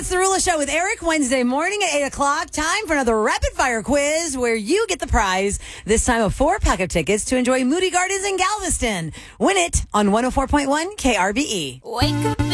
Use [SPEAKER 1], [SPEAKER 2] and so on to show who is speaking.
[SPEAKER 1] the Rula Show with Eric, Wednesday morning at 8 o'clock. Time for another rapid fire quiz where you get the prize. This time a 4-pack of tickets to enjoy Moody Gardens in Galveston. Win it on 104.1 KRBE.
[SPEAKER 2] Wake up.